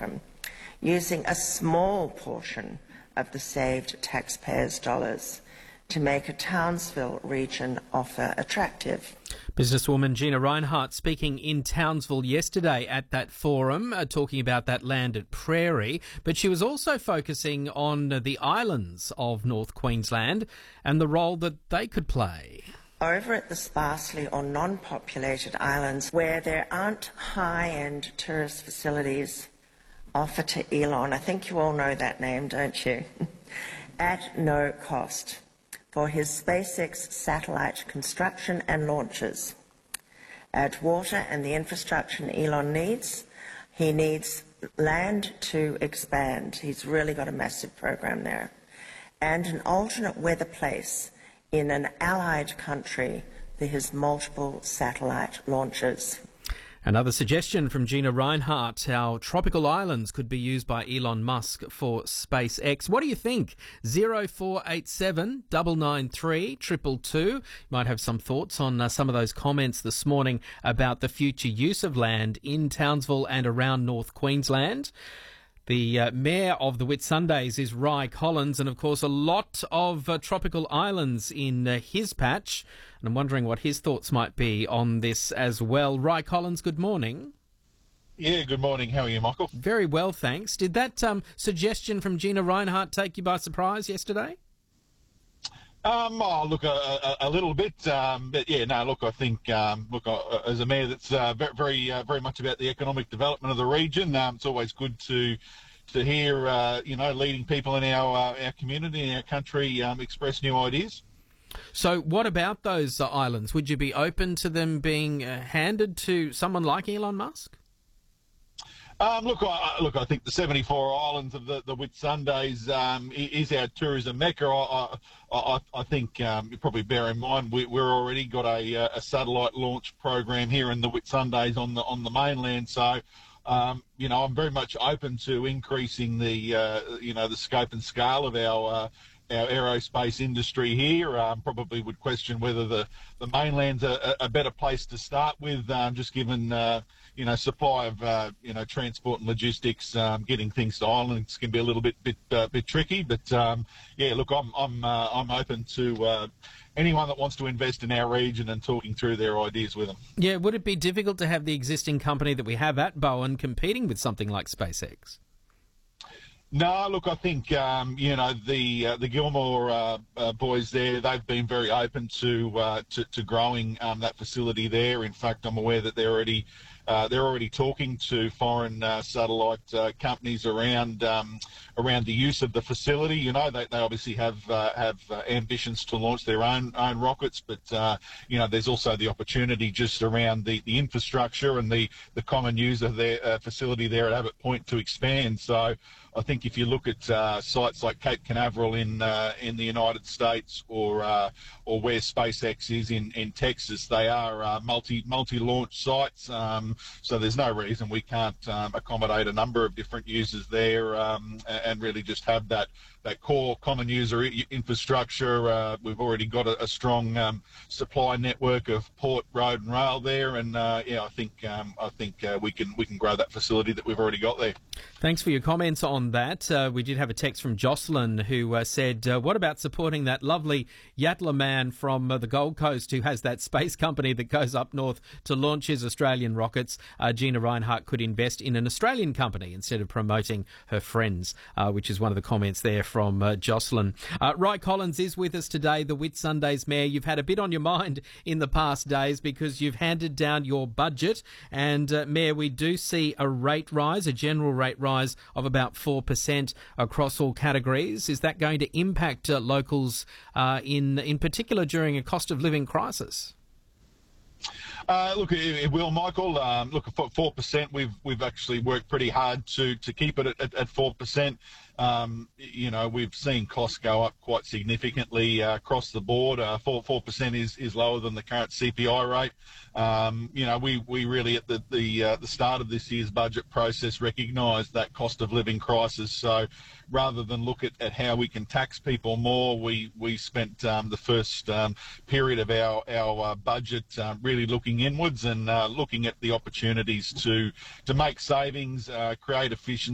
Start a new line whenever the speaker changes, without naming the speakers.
program, using a small portion of the saved taxpayers' dollars to make a Townsville region offer attractive.
Businesswoman Gina Rinehart speaking in Townsville yesterday at that forum, talking about that landed prairie, but she was also focusing on the islands of North Queensland and the role that they could play.
Over at the sparsely or non-populated islands where there aren't high-end tourist facilities, offer to Elon, I think you all know that name, don't you, at no cost for his SpaceX satellite construction and launches. Add water and the infrastructure Elon needs. He needs land to expand. He's really got a massive program there. And an alternate weather place in an allied country for his multiple satellite launches.
Another suggestion from Gina Rinehart, how tropical islands could be used by Elon Musk for SpaceX. What do you think? 0487 993 222. You might have some thoughts on some of those comments this morning about the future use of land in Townsville and around North Queensland. The mayor of the Whitsundays is Ry Collins, and of course a lot of tropical islands in his patch. And I'm wondering what his thoughts might be on this as well. Ry Collins, good morning.
Yeah, good morning. How are you, Michael?
Very well, thanks. Did that suggestion from Gina Rinehart take you by surprise yesterday?
Look, a little bit, but yeah, no, look, I think, as a mayor that's very much about the economic development of the region, it's always good to hear, leading people in our community, in our country, express new ideas.
So what about those islands? Would you be open to them being handed to someone like Elon Musk?
I think the 74 islands of the Whitsundays is our tourism mecca. I think you probably bear in mind we're already got a satellite launch program here in the Whitsundays on the mainland. So I'm very much open to increasing the scope and scale of our aerospace industry here. Probably would question whether the mainland's a better place to start with, just given supply of transport and logistics. Getting things to islands can be a little bit tricky. But look, I'm open to anyone that wants to invest in our region and talking through their ideas with them. Yeah,
would it be difficult to have the existing company that we have at Bowen competing with something like SpaceX?
No, look, I think the Gilmore boys there, they've been very open to growing that facility there. In fact, I'm aware that they're already talking to foreign satellite companies around the use of the facility. They obviously have ambitions to launch their own rockets, but there's also the opportunity just around the infrastructure and the common use of their facility there at Abbott Point to expand. So I think if you look at sites like Cape Canaveral in the United States or where SpaceX is in Texas, they are multi-launch sites. So there's no reason we can't accommodate a number of different users there and really just have that core common user infrastructure. We've already got a strong supply network of port, road and rail there, and I think we can grow that facility that we've already got there.
Thanks for your comments on that. We did have a text from Jocelyn who said, what about supporting that lovely Yatala man from the Gold Coast who has that space company that goes up north to launch his Australian rockets? Gina Rinehart could invest in an Australian company instead of promoting her friends, which is one of the comments there from Jocelyn. Ry Collins is with us today, the Whitsundays Mayor. You've had a bit on your mind in the past days because you've handed down your budget. And, Mayor, we do see a rate rise, a general rate rise of about 4% across all categories. Is that going to impact locals in particular during a cost of living crisis?
Look, it will, Michael. Look, for 4%, we've actually worked pretty hard to keep it at 4%. We've seen costs go up quite significantly across the board. 4% is lower than the current CPI rate. We really at the start of this year's budget process recognised that cost of living crisis. So rather than look at how we can tax people more, we spent the first period of our budget really looking inwards and looking at the opportunities to make savings, create efficiency.